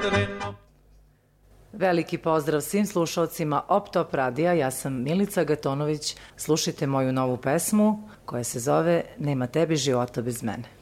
Veliki pozdrav svim slušalcima Op-Top radija, ja sam Milica Gatonović, slušajte moju novu pesmu koja se zove Nema tebi života bez mene.